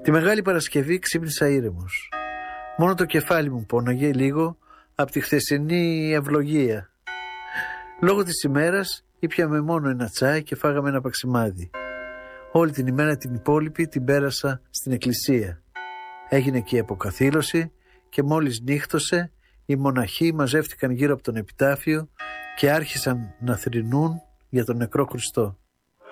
Τη Μεγάλη Παρασκευή ξύπνησα ήρεμος. Μόνο το κεφάλι μου πόναγε λίγο από τη χθεσινή ευλογία. Λόγω της ημέρας ήπιαμε μόνο ένα τσάι και φάγαμε ένα παξιμάδι. Όλη την ημέρα την υπόλοιπη την πέρασα στην εκκλησία. Έγινε και η αποκαθήλωση και μόλις νύχτωσε οι μοναχοί μαζεύτηκαν γύρω από τον επιτάφιο και άρχισαν να θρηνούν για τον νεκρό Χριστό.